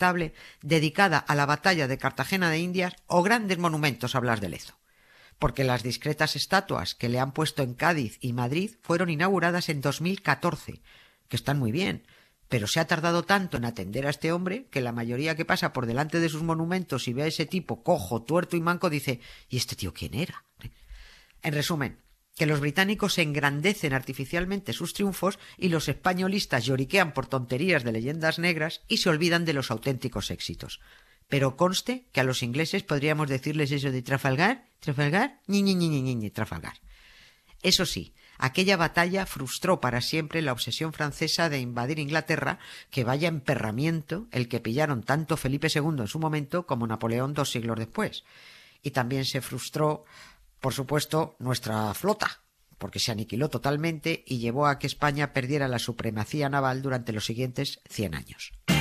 respetable dedicada a la batalla de Cartagena de Indias o grandes monumentos a Blas de Lezo, porque las discretas estatuas que le han puesto en Cádiz y Madrid fueron inauguradas en 2014, que están muy bien, pero se ha tardado tanto en atender a este hombre que la mayoría que pasa por delante de sus monumentos y ve a ese tipo cojo, tuerto y manco dice ¿y este tío quién era? En resumen, que los británicos engrandecen artificialmente sus triunfos y los españolistas lloriquean por tonterías de leyendas negras y se olvidan de los auténticos éxitos. Pero conste que a los ingleses podríamos decirles eso de Trafalgar, Trafalgar. Eso sí, aquella batalla frustró para siempre la obsesión francesa de invadir Inglaterra, que vaya emperramiento el que pillaron tanto Felipe II en su momento como Napoleón 2 siglos después. Y también se frustró, por supuesto, nuestra flota, porque se aniquiló totalmente y llevó a que España perdiera la supremacía naval durante los siguientes 100 años.